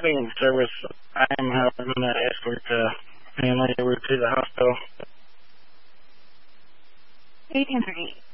ambulance service. I am, however, going to escort the family over to the hospital. 808.